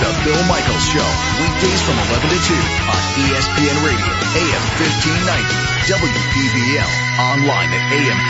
The Bill Michaels Show, weekdays from 11 to 2 on ESPN Radio, AM 1590, WPVL, online at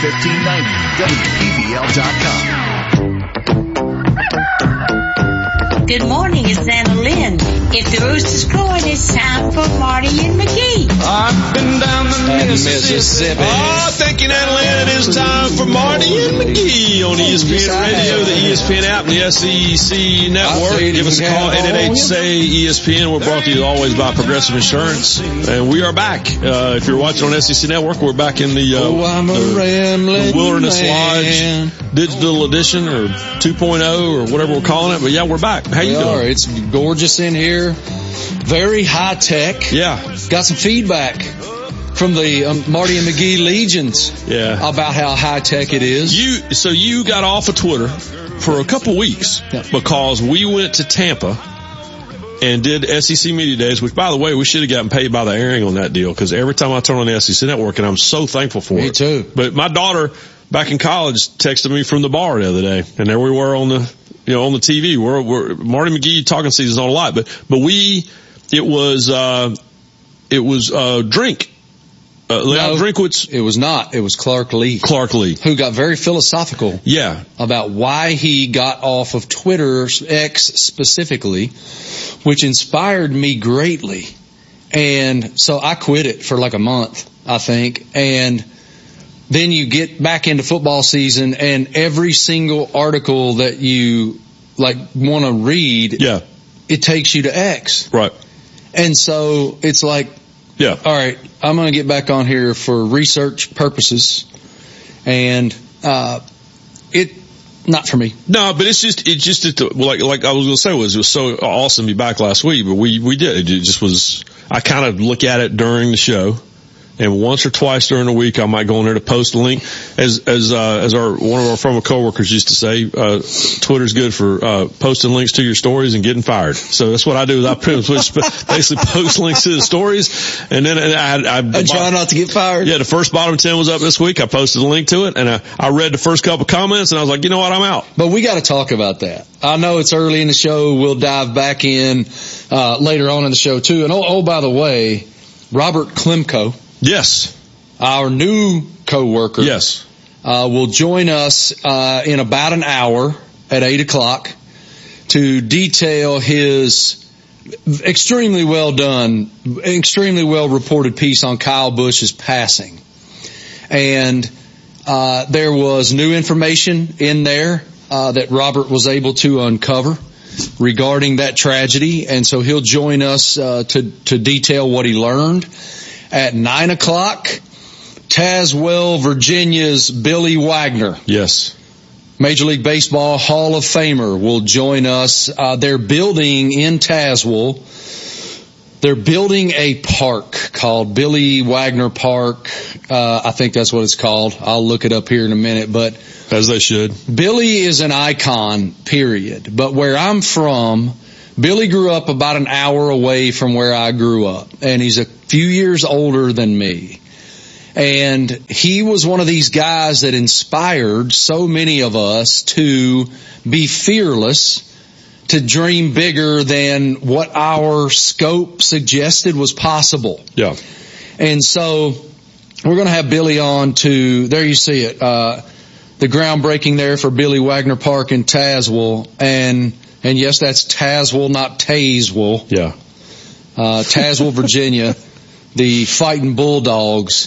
AM1590, WPVL.com. Good morning, it's Anna Lynn. If the rooster's crowing, it's time for Marty and McGee. I've been down the Mississippi. Oh, thank you, Anna Lynn. It is time for Marty and McGee on ESPN Radio, the ESPN app, and the SEC Network. Give us a call, 888-SAY-ESPN. We're brought to you always by Progressive Insurance. And we are back. If you're watching on SEC Network, we're back in the Wilderness Lodge Digital Edition or 2.0 or whatever we're calling it. But yeah, we're back. How you doing? It's gorgeous in here. Very high tech. Yeah. Got some feedback from the Marty and McGee legions about how high tech it is. So you got off of Twitter for a couple weeks because we went to Tampa and did SEC Media Days, which, by the way, we should have gotten paid by the airing on that deal because every time I turn on the SEC Network, and I'm so thankful for it. Me too. But my daughter back in college texted me from the bar the other day, and there we were on the TV. We're Marty McGee talking season's on a lot, but it was Drink. Leon Drinkwitz. It was not. It was Clark Lee. Clark Lee. Who got very philosophical. Yeah. About why he got off of Twitter, X specifically, which inspired me greatly. And so I quit it for like a month, I think. And then you get back into football season and every single article that you want to read, it takes you to X. Right. And so it's like, all right, I'm going to get back on here for research purposes, and not for me. No, but it's just like I was going to say, it was so awesome to be back last week, but we did. It just was. I kind of look at it during the show. And once or twice during the week, I might go in there to post a link. As one of our former coworkers used to say, Twitter's good for posting links to your stories and getting fired. So that's what I do. I basically post links to the stories, and then I try not to get fired. Yeah, the first bottom 10 was up this week. I posted a link to it, and I read the first couple comments, and I was like, you know what, I'm out. But we got to talk about that. I know it's early in the show. We'll dive back in later on in the show too. And by the way, Robert Klemko. Yes. Our new coworker. Yes. Will join us in about an hour at 8 o'clock to detail his extremely well done, extremely well reported piece on Kyle Busch's passing. And there was new information in there that Robert was able to uncover regarding that tragedy. And so he'll join us to detail what he learned. At 9 o'clock, Tazewell, Virginia's Billy Wagner. Yes. Major League Baseball Hall of Famer will join us. They're building in Tazewell. They're building a park called Billy Wagner Park. I think that's what it's called. I'll look it up here in a minute, but. As they should. Billy is an icon, period. But where I'm from, Billy grew up about an hour away from where I grew up, and he's a few years older than me. And he was one of these guys that inspired so many of us to be fearless, to dream bigger than what our scope suggested was possible. Yeah. And so we're going to have Billy on there you see it, the groundbreaking there for Billy Wagner Park in Tazewell. And yes, that's Tazewell, not Tazewell. Yeah. Tazewell, Virginia, the Fighting Bulldogs.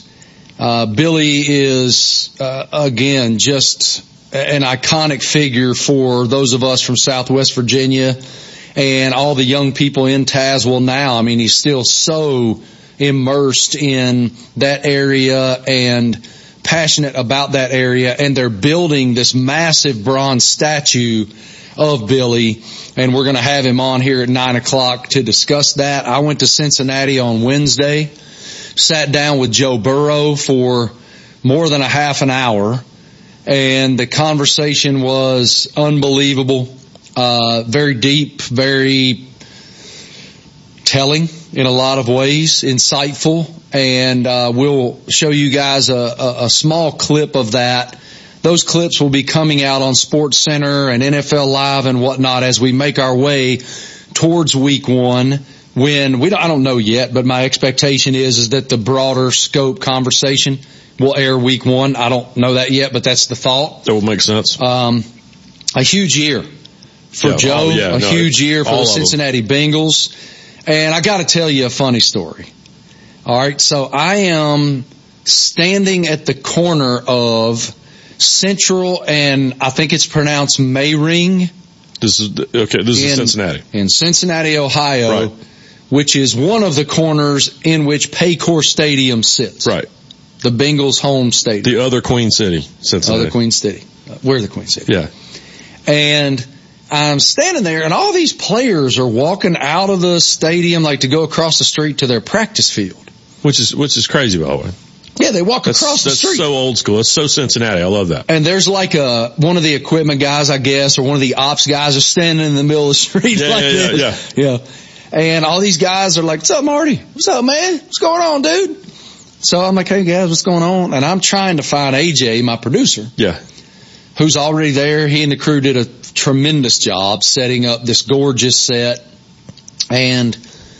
Billy is, again, just an iconic figure for those of us from Southwest Virginia and all the young people in Tazewell now. I mean, he's still so immersed in that area and passionate about that area. And they're building this massive bronze statue of Billy, and we're going to have him on here at 9 o'clock to discuss that. I went to Cincinnati on Wednesday, sat down with Joe Burrow for more than a half an hour, and the conversation was unbelievable, very deep, very telling in a lot of ways, insightful, and we'll show you guys a small clip of that. Those clips will be coming out on SportsCenter and NFL Live and whatnot as we make our way towards week one, when I don't know yet, but my expectation is that the broader scope conversation will air week one. I don't know that yet, but that's the thought. That would make sense. A huge year for Joe, huge year for the Cincinnati Bengals. And I got to tell you a funny story. All right. So I am standing at the corner of Central and I think it's pronounced Mayring. This is Cincinnati. In Cincinnati, Ohio. Right. Which is one of the corners in which Paycor Stadium sits. Right. The Bengals' home stadium. The other Queen City, Cincinnati. Other Queen City. We're the Queen City. Yeah. And I'm standing there, and all these players are walking out of the stadium like to go across the street to their practice field. Which is crazy, by the way. Yeah, they walk across the street. That's so old school. It's so Cincinnati. I love that. And there's like one of the equipment guys, I guess, or one of the ops guys are standing in the middle of the street Yeah. And all these guys are like, "What's up, Marty? What's up, man? What's going on, dude?" So I'm like, "Hey, guys, what's going on?" And I'm trying to find AJ, my producer. Yeah. Who's already there. He and the crew did a tremendous job setting up this gorgeous set. And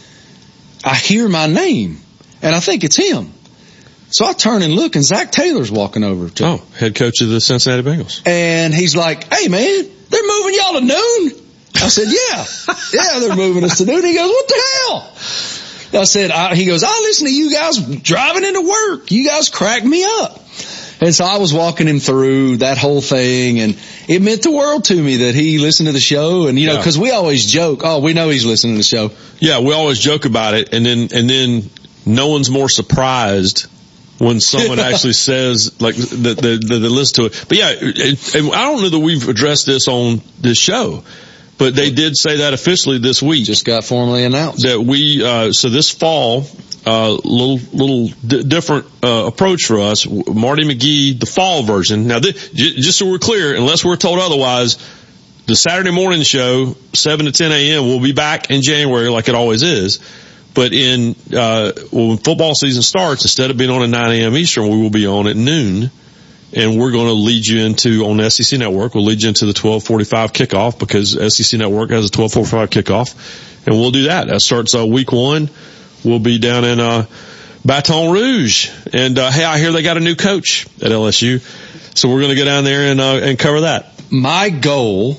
I hear my name, and I think it's him. So I turn and look, and Zach Taylor's walking over to me. Head coach of the Cincinnati Bengals. And he's like, "Hey, man, they're moving y'all to noon?" I said, yeah, they're moving us to noon. He goes, "What the hell?" I said, he goes, "I listen to you guys driving into work. You guys crack me up." And so I was walking him through that whole thing, and it meant the world to me that he listened to the show. And, because we always joke, we know he's listening to the show. Yeah, we always joke about it, and then no one's more surprised when someone actually says, like, that they listen to it. But yeah, I don't know that we've addressed this on this show. But they did say that officially this week. Just got formally announced. That so this fall, little different approach for us. Marty McGee, the fall version. Now, just so we're clear, unless we're told otherwise, the Saturday morning show, 7 to 10 a.m., will be back in January like it always is. But when football season starts, instead of being on at 9 a.m. Eastern, we will be on at noon. And we're going to lead you on the SEC Network. We'll lead you into the 12:45 kickoff because SEC Network has a 12:45 kickoff. And we'll do that. That starts week one. We'll be down in Baton Rouge. And, hey, I hear they got a new coach at LSU. So we're going to go down there and cover that. My goal,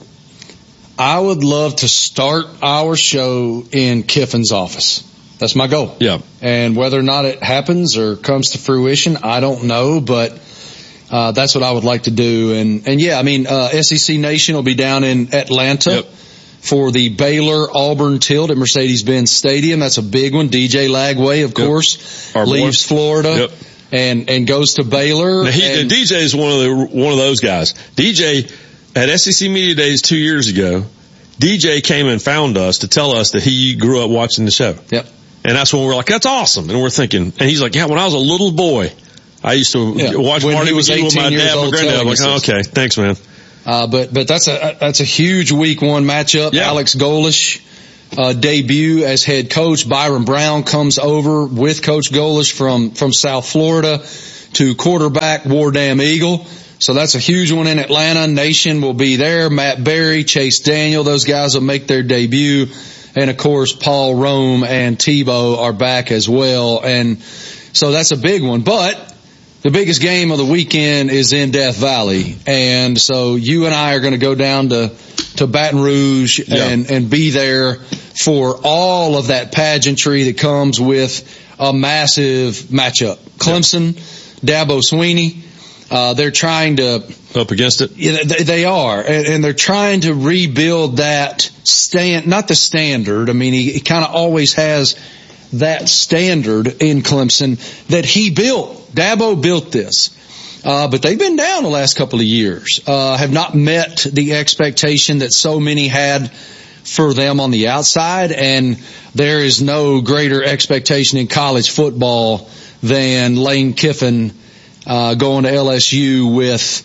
I would love to start our show in Kiffin's office. That's my goal. Yeah. And whether or not it happens or comes to fruition, I don't know, but that's what I would like to do. And yeah, I mean, SEC Nation will be down in Atlanta for the Baylor-Auburn tilt at Mercedes-Benz Stadium. That's a big one. DJ Lagway, of course, leaves Florida and goes to Baylor. Now DJ is one of those guys. DJ at SEC Media Days 2 years ago, DJ came and found us to tell us that he grew up watching the show. Yep. And that's when we're like, that's awesome. And we're thinking, and he's like, yeah, when I was a little boy, I used to watch Marty McGee with my dad and my granddad. I'm like, okay, thanks, man. But that's a huge week one matchup. Yeah. Alex Golesh, debut as head coach. Byron Brown comes over with Coach Golesh from South Florida to quarterback War Damn Eagle. So that's a huge one in Atlanta. Nation will be there. Matt Berry, Chase Daniel, those guys will make their debut. And of course, Paul Rome and Tebow are back as well. And so that's a big one. But the biggest game of the weekend is in Death Valley. And so you and I are going to go down to Baton Rouge and be there for all of that pageantry that comes with a massive matchup. Clemson, Dabo Swinney. They're trying to up against it. Yeah, they are, and they're trying to rebuild that not the standard. I mean, he kind of always has that standard in Clemson that he built. Dabo built this, but they've been down the last couple of years. Have not met the expectation that so many had for them on the outside, and there is no greater expectation in college football than Lane Kiffin going to LSU with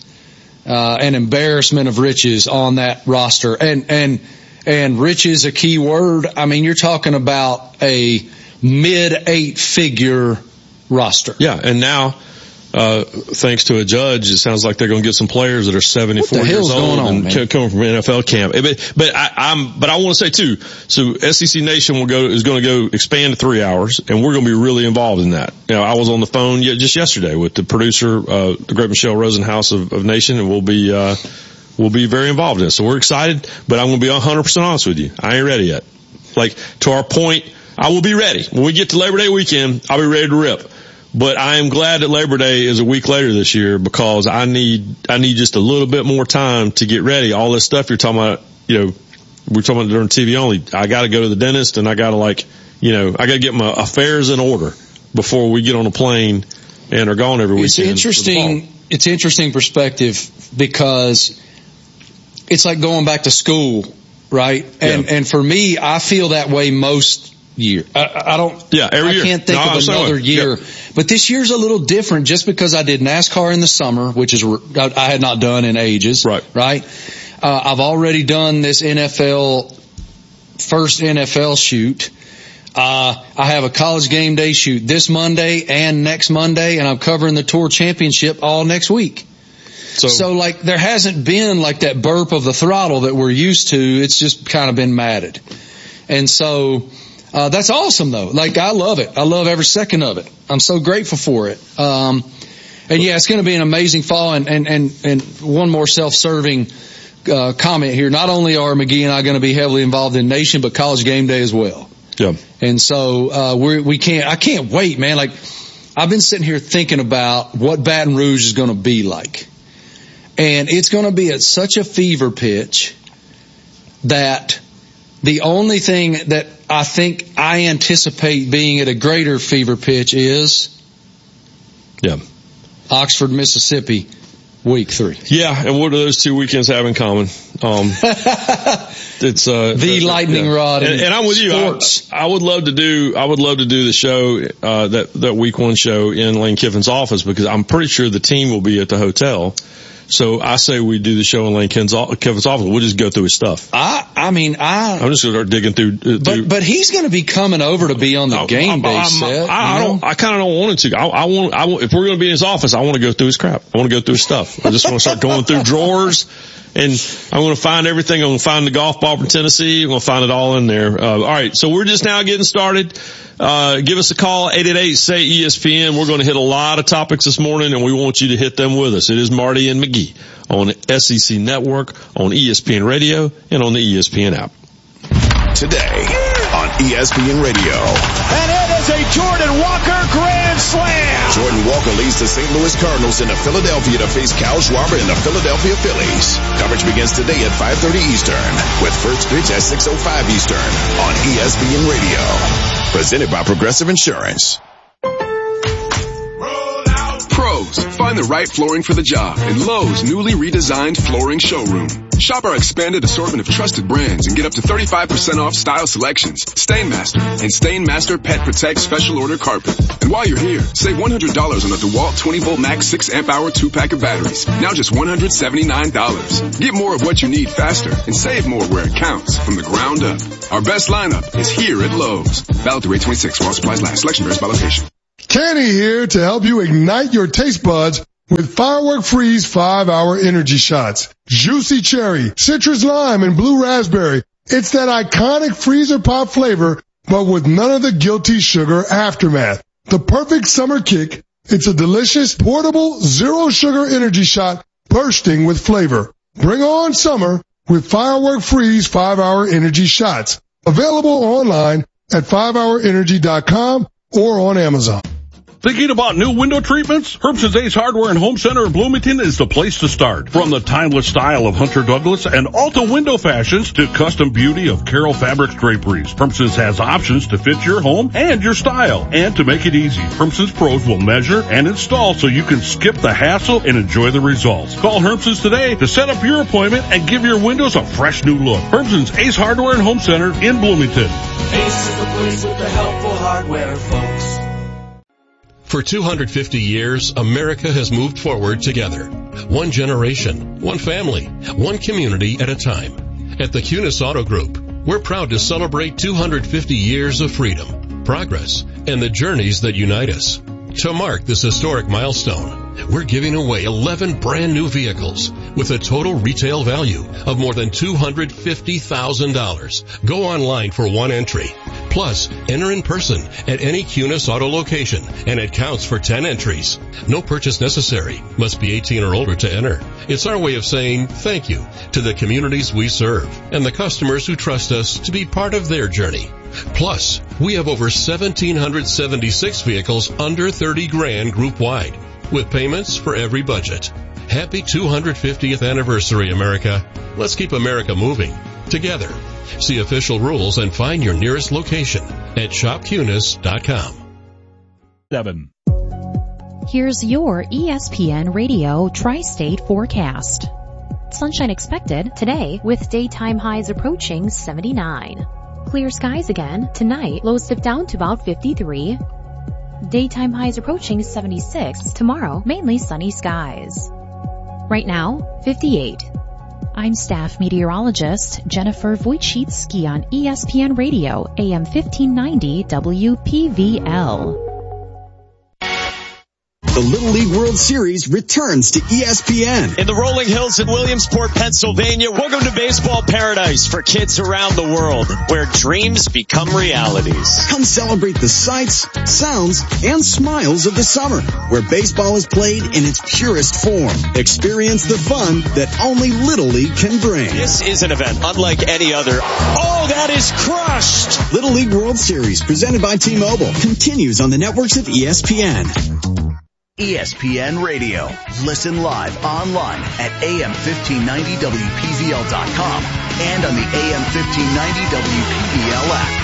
an embarrassment of riches on that roster. And rich is a key word. I mean, you're talking about a mid-8-figure roster. Yeah, and now thanks to a judge, it sounds like they're going to get some players that are 74 years old and coming from NFL camp. But I want to say too, so SEC Nation is going to go expand to 3 hours, and we're going to be really involved in that. You know, I was on the phone just yesterday with the producer, the great Michelle Rosenhaus of Nation, and we'll be very involved in it. So we're excited, but I'm going to be 100% honest with you. I ain't ready yet. Like, to our point, I will be ready. When we get to Labor Day weekend, I'll be ready to rip. But I am glad that Labor Day is a week later this year, because I need just a little bit more time to get ready. All this stuff you're talking about, you know, we're talking about during TV only. I got to go to the dentist, and I got to I got to get my affairs in order before we get on a plane and are gone every weekend. It's interesting perspective, because it's like going back to school, right? And for me, I feel that way most year. I don't. Yeah, every year. I can't think of another year. Yep. But this year's a little different, just because I did NASCAR in the summer, which is I had not done in ages. Right. I've already done this first NFL shoot. I have a college game day shoot this Monday and next Monday, and I'm covering the Tour Championship all next week. So like, there hasn't been like that burp of the throttle that we're used to. It's just kind of been matted. And so, that's awesome though. Like, I love it. I love every second of it. I'm so grateful for it. And yeah, it's going to be an amazing fall. And one more self-serving, comment here. Not only are McGee and I going to be heavily involved in Nation, but College Game Day as well. Yeah. And so, I can't wait, man. Like, I've been sitting here thinking about what Baton Rouge is going to be like. And it's going to be at such a fever pitch that the only thing that I think I anticipate being at a greater fever pitch is Oxford, Mississippi, week 3. Yeah, and what do those 2 weekends have in common? It's the lightning rod and I'm with sports. You. I would love to do the show, that week 1 show in Lane Kiffin's office, because I'm pretty sure the team will be at the hotel. So I say we do the show in Lane Kiffin's office. We'll just go through his stuff. I'm just going to start digging through. But he's going to be coming over to be on the game day set. I kind of don't want him to. I want, if we're going to be in his office, I want to go through his crap. I want to go through his stuff. I just want to start going through drawers, and I'm going to find everything. I'm going to find the golf ball from Tennessee. I'm going to find it all in there. All right. So we're just now getting started. Give us a call, 888-SAY-ESPN. We're going to hit a lot of topics this morning, and we want you to hit them with us. It is Marty and McGee on SEC Network, on ESPN Radio, and on the ESPN app. Today on ESPN Radio. And it is a Jordan Walker grand slam. Jordan Walker leads the St. Louis Cardinals into Philadelphia to face Kyle Schwarber and the Philadelphia Phillies. Coverage begins today at 5:30 Eastern, with first pitch at 6:05 Eastern on ESPN Radio. Presented by Progressive Insurance. Pros, find the right flooring for the job in Lowe's newly redesigned flooring showroom. Shop our expanded assortment of trusted brands and get up to 35% off style selections, Stainmaster, and Stainmaster Pet Protect Special Order Carpet. And while you're here, save $100 on the DeWalt 20-volt max 6-amp-hour 2-pack of batteries. Now just $179. Get more of what you need faster and save more where it counts from the ground up. Our best lineup is here at Lowe's. Valid through 8/26 while supplies last. Selection varies by location. Kenny here to help you ignite your taste buds with Firework Freeze 5-hour energy shots. Juicy cherry, citrus lime, and blue raspberry. It's that iconic freezer pop flavor, but with none of the guilty sugar aftermath. The perfect summer kick. It's a delicious, portable, zero sugar energy shot bursting with flavor. Bring on summer with Firework Freeze 5-hour energy shots. Available online at 5hourenergy.com or on Amazon. Thinking about new window treatments? Herbson's Ace Hardware and Home Center in Bloomington is the place to start. From the timeless style of Hunter Douglas and Alta window fashions to custom beauty of Carroll Fabrics draperies, Herbson's has options to fit your home and your style. And to make it easy, Herbson's pros will measure and install so you can skip the hassle and enjoy the results. Call Herbson's today to set up your appointment and give your windows a fresh new look. Herbson's Ace Hardware and Home Center in Bloomington. Ace is the place with the helpful hardware, folks. For 250 years, America has moved forward together. One generation, one family, one community at a time. At the Cunis Auto Group, we're proud to celebrate 250 years of freedom, progress, and the journeys that unite us. To mark this historic milestone, we're giving away 11 brand new vehicles with a total retail value of more than $250,000. Go online for one entry. Plus, enter in person at any Cunis Auto location, and it counts for 10 entries. No purchase necessary. Must be 18 or older to enter. It's our way of saying thank you to the communities we serve and the customers who trust us to be part of their journey. Plus, we have over 1,776 vehicles under 30 grand group-wide, with payments for every budget. Happy 250th anniversary, America. Let's keep America moving together. See official rules and find your nearest location at shopcunis.com. 7. Here's your ESPN Radio Tri-State forecast. Sunshine expected today with daytime highs approaching 79. Clear skies again tonight, lows dip down to about 53. Daytime highs approaching 76 tomorrow, mainly sunny skies. Right now, 58. I'm staff meteorologist Jennifer Wojcicki on ESPN Radio, AM 1590 WPVL. The Little League World Series returns to ESPN. In the rolling hills in Williamsport, Pennsylvania, welcome to baseball paradise for kids around the world, where dreams become realities. Come celebrate the sights, sounds, and smiles of the summer, where baseball is played in its purest form. Experience the fun that only Little League can bring. This is an event unlike any other. Oh, that is crushed! Little League World Series, presented by T-Mobile, continues on the networks of ESPN. ESPN Radio. Listen live online at AM1590WPVL.com and on the AM1590 WPVL app.